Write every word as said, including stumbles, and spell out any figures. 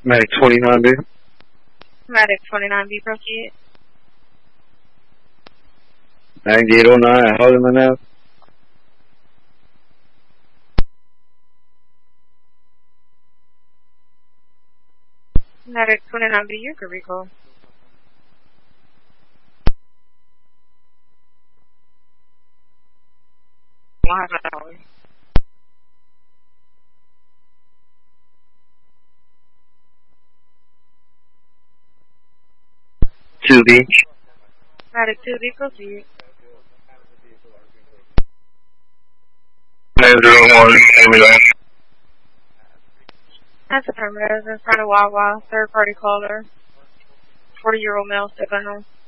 Medic twenty-nine B. Medic twenty-nine B, proceed. ninety-eight oh nine, I hold him in now. Medic twenty-nine B, you can recall. One hour. two B. Medic two B, proceed. nine zero one, ambulance. That's affirmative. In front of Wawa, third party caller. forty year old male, still at home.